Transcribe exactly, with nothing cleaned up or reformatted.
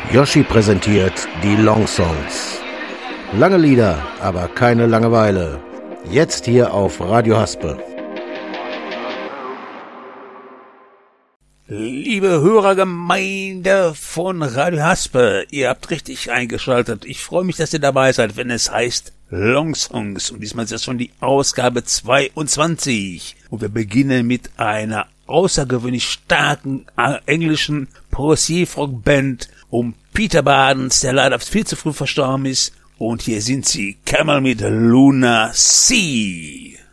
Yoshi präsentiert die Long Songs. Lange Lieder, aber keine Langeweile. Jetzt hier auf Radio Haspe. Liebe Hörergemeinde von Radio Haspe, ihr habt richtig eingeschaltet. Ich freue mich, dass ihr dabei seid, wenn es heißt Long Songs. Und diesmal ist das schon die Ausgabe zweiundzwanzig. Und wir beginnen mit einer außergewöhnlich starken äh, englischen Progressive-Rock-Band um Peter Badens, der leider viel zu früh verstorben ist. Und hier sind sie, Camel mit Luna Sea.